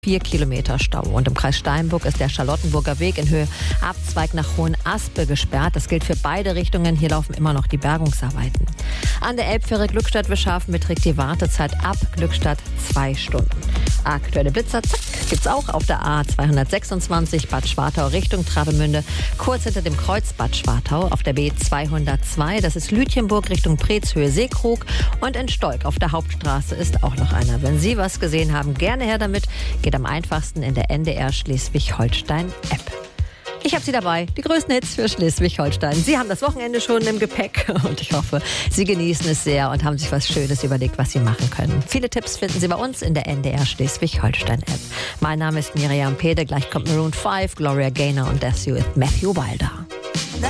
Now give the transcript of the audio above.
4 Kilometer Stau. Und im Kreis Steinburg ist der Charlottenburger Weg in Höhe Abzweig nach Hohenaspe gesperrt. Das gilt für beide Richtungen. Hier laufen immer noch die Bergungsarbeiten. An der Elbfähre Glückstadt-Wischhafen beträgt die Wartezeit ab Glückstadt 2 Stunden. Aktuelle Blitzer, zack, gibt's auch auf der A226 Bad Schwartau Richtung Travemünde, kurz hinter dem Kreuz Bad Schwartau. Auf der B202, das ist Lütjenburg Richtung Preetz, Höhe Seekrug. Und in Stolk auf der Hauptstraße ist auch noch einer. Wenn Sie was gesehen haben, gerne her damit. Geht am einfachsten in der NDR Schleswig-Holstein-App. Ich habe Sie dabei, die größten Hits für Schleswig-Holstein. Sie haben das Wochenende schon im Gepäck und ich hoffe, Sie genießen es sehr und haben sich was Schönes überlegt, was Sie machen können. Viele Tipps finden Sie bei uns in der NDR Schleswig-Holstein-App. Mein Name ist Miriam Pede, gleich kommt Maroon 5, Gloria Gaynor und That's You with Matthew Wilder.